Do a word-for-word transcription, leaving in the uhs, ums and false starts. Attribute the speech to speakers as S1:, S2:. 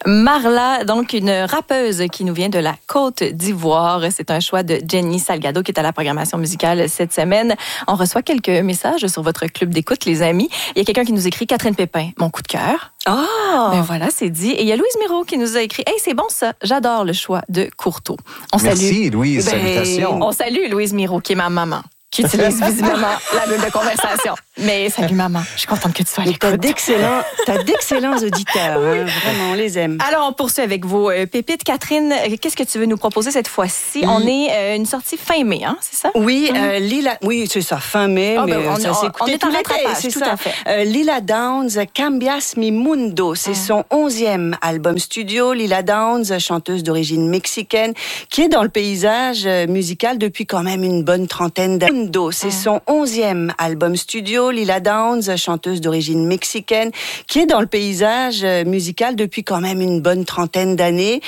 S1: Marla, donc une rappeuse qui nous vient de la Côte d'Ivoire. C'est un choix de Jenny Salgado qui est à la programmation musicale cette semaine. On reçoit quelques messages sur votre club d'écoute, les amis. Il y a quelqu'un qui nous écrit, Catherine Pépin, mon coup de cœur.
S2: Ah! Oh.
S1: Ben voilà, c'est dit. Et il y a Louise Miro qui nous a écrit, hey, c'est bon ça, j'adore le choix de Courteau. On
S3: Merci
S1: salue.
S3: Louise,
S1: Ben,
S3: salutations.
S1: On salue Louise Miro qui est ma maman, qui utilise visiblement la bulle de conversation. Mais salut maman, je suis contente que tu sois à l'écoute.
S2: T'as d'excellents, t'as d'excellents auditeurs, hein, vraiment, on les aime.
S1: Alors, on poursuit avec vos euh, pépites. Catherine, euh, qu'est-ce que tu veux nous proposer cette fois-ci? Oui. On est euh, une sortie fin mai, hein, c'est ça?
S2: Oui, mm-hmm. euh, Lila, oui, c'est ça, fin mai,
S1: oh,
S2: mais
S1: ben, on,
S2: ça s'est écouté tout l'été,
S1: c'est
S2: tout
S1: ça.
S2: à fait. Euh, Lila Downs, Cambias mi Mundo, c'est mm. son onzième album studio. Lila Downs, chanteuse d'origine mexicaine, qui est dans le paysage musical depuis quand même une bonne trentaine d'années. Mundo, c'est mm. son onzième album studio. Lila Downs, chanteuse d'origine mexicaine, qui est dans le paysage musical depuis quand même une bonne trentaine d'années.